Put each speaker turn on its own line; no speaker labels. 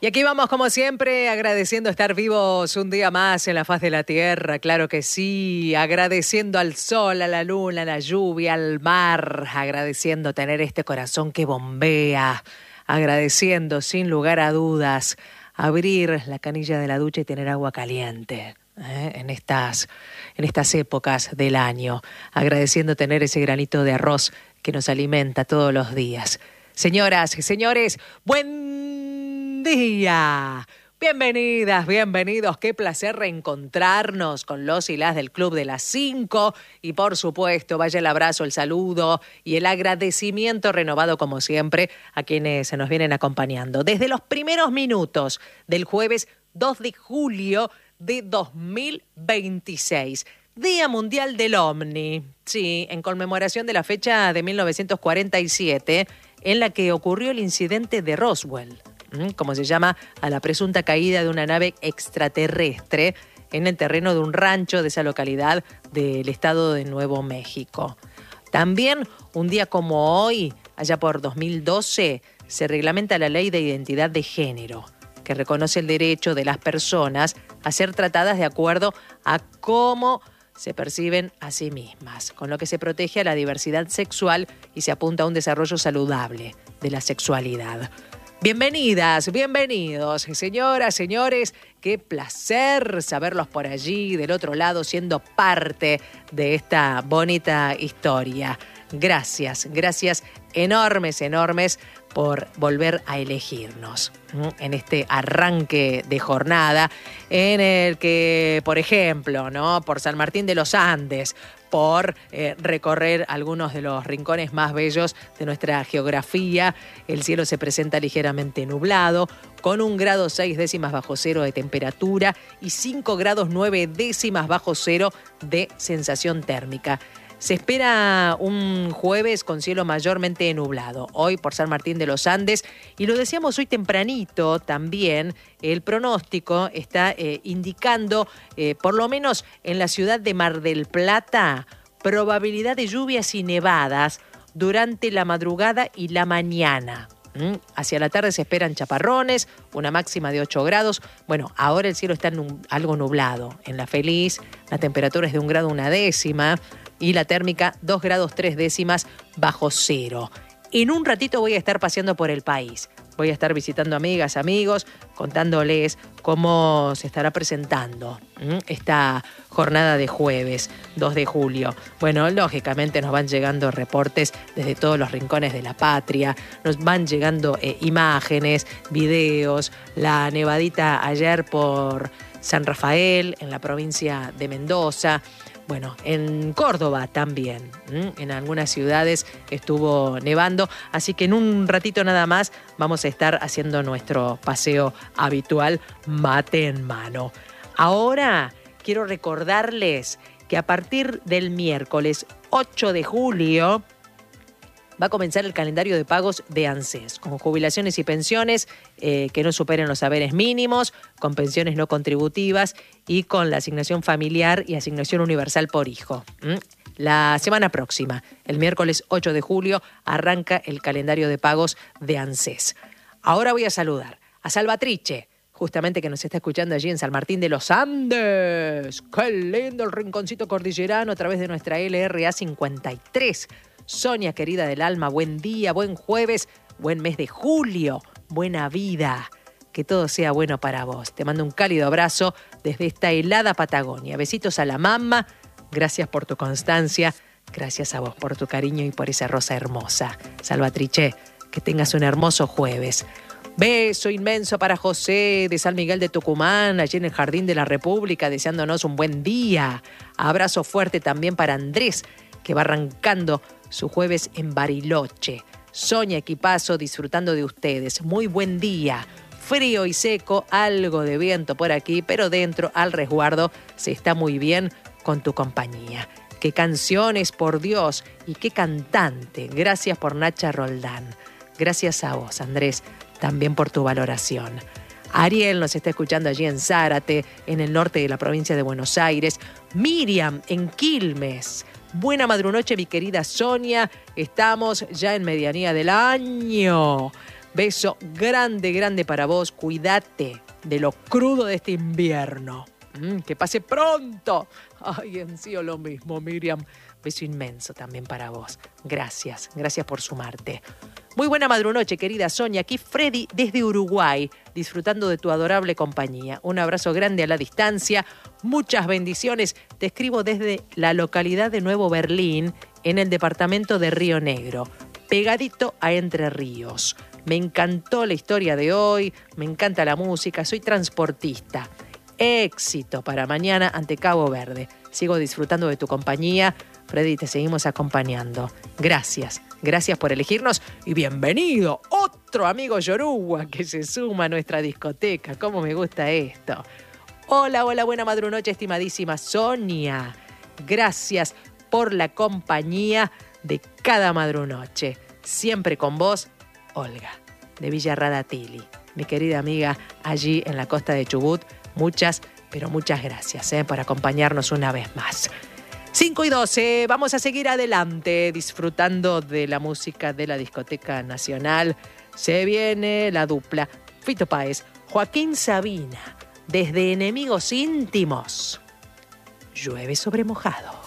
Y aquí vamos, como siempre, agradeciendo estar vivos un día más en la faz de la tierra, claro que sí, agradeciendo al sol, a la luna, a la lluvia, al mar, agradeciendo tener este corazón que bombea, agradeciendo, sin lugar a dudas, abrir la canilla de la ducha y tener agua caliente. En estas épocas del año, agradeciendo tener ese granito de arroz que nos alimenta todos los días. Señoras y señores, buen día. Bienvenidas, bienvenidos. Qué placer reencontrarnos con los y las del Club de las 5. Y por supuesto, vaya el abrazo, el saludo y el agradecimiento renovado como siempre a quienes se nos vienen acompañando. Desde los primeros minutos del jueves 2 de julio de 2026. Día Mundial del OVNI. Sí, en conmemoración de la fecha de 1947 en la que ocurrió el incidente de Roswell, como se llama a la presunta caída de una nave extraterrestre en el terreno de un rancho de esa localidad del estado de Nuevo México. También, un día como hoy, allá por 2012, se reglamenta la Ley de Identidad de Género, que reconoce el derecho de las personas a ser tratadas de acuerdo a cómo se perciben a sí mismas, con lo que se protege a la diversidad sexual y se apunta a un desarrollo saludable de la sexualidad. Bienvenidas, bienvenidos, señoras, señores, qué placer saberlos por allí, del otro lado, siendo parte de esta bonita historia. Gracias, gracias enormes, enormes por volver a elegirnos en este arranque de jornada en el que, por ejemplo, ¿no?, por San Martín de los Andes, por recorrer algunos de los rincones más bellos de nuestra geografía, el cielo se presenta ligeramente nublado, con 1 grado 6 décimas bajo cero de temperatura y 5 grados 9 décimas bajo cero de sensación térmica. Se espera un jueves con cielo mayormente nublado, hoy por San Martín de los Andes, y lo decíamos hoy tempranito también, el pronóstico está indicando, por lo menos en la ciudad de Mar del Plata, probabilidad de lluvias y nevadas durante la madrugada y la mañana. Hacia la tarde se esperan chaparrones, una máxima de 8 grados. Bueno, ahora el cielo está algo nublado. En La Feliz, la temperatura es de 1 grado 1 décima y la térmica 2 grados 3 décimas bajo cero. En un ratito voy a estar paseando por el país. Voy a estar visitando amigas, amigos, contándoles cómo se estará presentando esta jornada de jueves 2 de julio. Bueno, lógicamente nos van llegando reportes desde todos los rincones de la patria, nos van llegando imágenes, videos, la nevadita ayer por San Rafael, en la provincia de Mendoza. Bueno, en Córdoba también, en algunas ciudades estuvo nevando, así que en un ratito nada más vamos a estar haciendo nuestro paseo habitual, mate en mano. Ahora quiero recordarles que a partir del miércoles 8 de julio va a comenzar el calendario de pagos de ANSES, con jubilaciones y pensiones que no superen los haberes mínimos, con pensiones no contributivas y con la asignación familiar y asignación universal por hijo. La semana próxima, el miércoles 8 de julio, arranca el calendario de pagos de ANSES. Ahora voy a saludar a Salvatrice, justamente que nos está escuchando allí en San Martín de los Andes. ¡Qué lindo el rinconcito cordillerano a través de nuestra LRA 53! Sonia, querida del alma, buen día, buen jueves, buen mes de julio, buena vida. Que todo sea bueno para vos. Te mando un cálido abrazo desde esta helada Patagonia. Besitos a la mamá. Gracias por tu constancia. Gracias a vos por tu cariño y por esa rosa hermosa. Salvatrice, que tengas un hermoso jueves. Beso inmenso para José de San Miguel de Tucumán, allí en el Jardín de la República, deseándonos un buen día. Abrazo fuerte también para Andrés, que va arrancando su jueves en Bariloche. Sonia, equipazo, disfrutando de ustedes. Muy buen día. Frío y seco, algo de viento por aquí, pero dentro, al resguardo, se está muy bien con tu compañía. Qué canciones, por Dios, y qué cantante. Gracias por Nacha Roldán. Gracias a vos, Andrés, también por tu valoración. Ariel nos está escuchando allí en Zárate, en el norte de la provincia de Buenos Aires. Miriam, en Quilmes. Buena madrunoche, mi querida Sonia. Estamos ya en medianía del año. Beso grande, grande para vos. Cuídate de lo crudo de este invierno. Que pase pronto. Ay, en sí o lo mismo, Miriam. Beso inmenso también para vos. Gracias, gracias por sumarte. Muy buena madrunoche, querida Sonia. Aquí Freddy desde Uruguay, disfrutando de tu adorable compañía. Un abrazo grande a la distancia. Muchas bendiciones. Te escribo desde la localidad de Nuevo Berlín, en el departamento de Río Negro, pegadito a Entre Ríos. Me encantó la historia de hoy, me encanta la música, soy transportista. Éxito para mañana ante Cabo Verde. Sigo disfrutando de tu compañía. Freddy, te seguimos acompañando. Gracias, gracias por elegirnos y bienvenido otro amigo yoruba que se suma a nuestra discoteca. ¿Cómo me gusta esto? Hola, hola, buena madrunoche, estimadísima Sonia. Gracias por la compañía de cada madrunoche. Siempre con vos, Olga, de Villa Radatili, mi querida amiga allí en la costa de Chubut. Muchas, pero muchas gracias por acompañarnos una vez más. 5:12, vamos a seguir adelante disfrutando de la música de la Discoteca Nacional. Se viene la dupla Fito Páez, Joaquín Sabina, desde Enemigos Íntimos. Llueve sobre mojado.